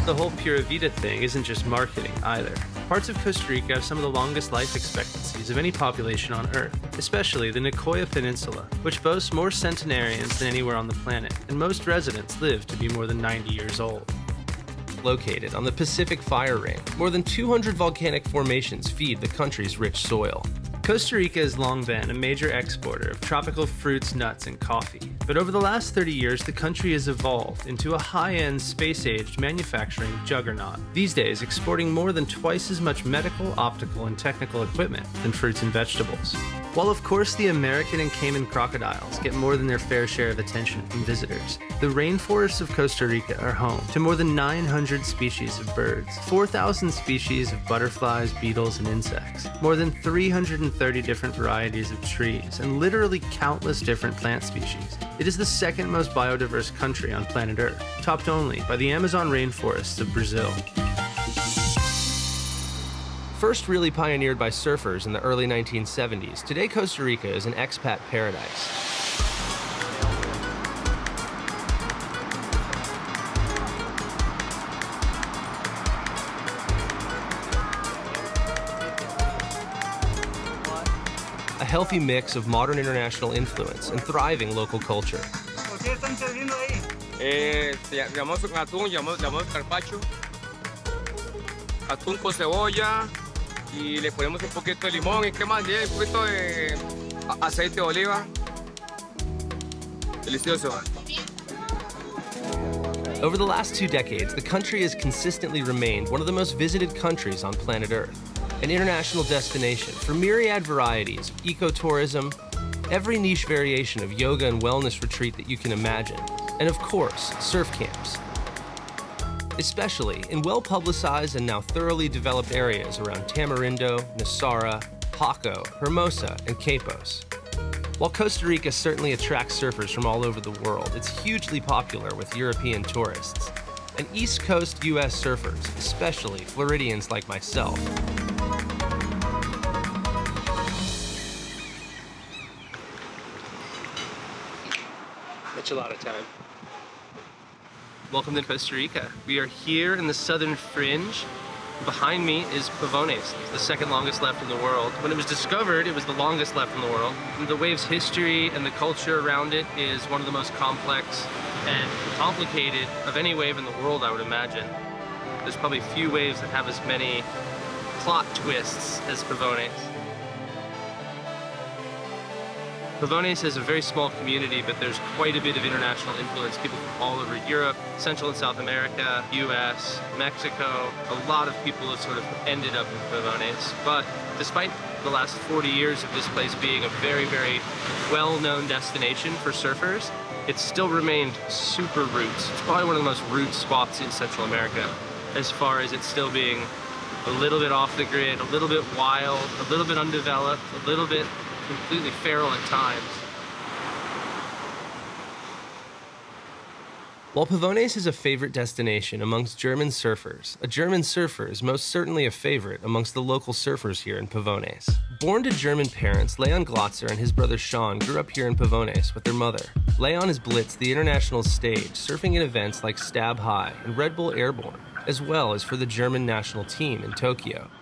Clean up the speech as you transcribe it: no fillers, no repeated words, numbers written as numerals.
The whole Pura Vida thing isn't just marketing either. Parts of Costa Rica have some of the longest life expectancies of any population on Earth, especially the Nicoya Peninsula, which boasts more centenarians than anywhere on the planet, and most residents live to be more than 90 years old. Located on the Pacific Fire Ring, more than 200 volcanic formations feed the country's rich soil. Costa Rica has long been a major exporter of tropical fruits, nuts, and coffee. But over the last 30 years, the country has evolved into a high-end, space-aged manufacturing juggernaut. These days, exporting more than twice as much medical, optical, and technical equipment than fruits and vegetables. While of course the American and Cayman crocodiles get more than their fair share of attention from visitors, the rainforests of Costa Rica are home to more than 900 species of birds, 4,000 species of butterflies, beetles, and insects, more than 330 different varieties of trees, and literally countless different plant species. It is the second most biodiverse country on planet Earth, topped only by the Amazon rainforests of Brazil. First really pioneered by surfers in the early 1970s, today Costa Rica is an expat paradise. A healthy mix of modern international influence and thriving local culture. Llamamos atún, llamamos carpaccio. Atún con cebolla y le ponemos un poquito de limón y qué más, un poquito de aceite de oliva. Delicioso. Over the last 2 decades, the country has consistently remained one of the most visited countries on planet Earth, an international destination for myriad varieties of ecotourism, every niche variation of yoga and wellness retreat that you can imagine, and of course, surf camps. Especially in well-publicized and now thoroughly developed areas around Tamarindo, Nosara, Paco, Hermosa, and Quepos. While Costa Rica certainly attracts surfers from all over the world, it's hugely popular with European tourists and East Coast US surfers, especially Floridians like myself. Michelada time. Welcome to Costa Rica. We are here in the southern fringe. Behind me is Pavones, the second longest left in the world. When it was discovered, it was the longest left in the world. And the wave's history and the culture around it is one of the most complex and complicated of any wave in the world, I would imagine. There's probably few waves that have as many plot twists as Pavones. Pavones is a very small community, but there's quite a bit of international influence. People from all over Europe, Central and South America, US, Mexico. A lot of people have sort of ended up in Pavones. But despite the last 40 years of this place being a very, very well-known destination for surfers, it's still remained super roots. It's probably one of the most root spots in Central America, as far as it still being a little bit off the grid, a little bit wild, a little bit undeveloped, a little bit completely feral at times. While Pavones is a favorite destination amongst German surfers, a German surfer is most certainly a favorite amongst the local surfers here in Pavones. Born to German parents, Leon Glotzer and his brother Sean grew up here in Pavones with their mother. Leon has blitzed the international stage, surfing in events like Stab High and Red Bull Airborne, as well as for the German national team in Tokyo.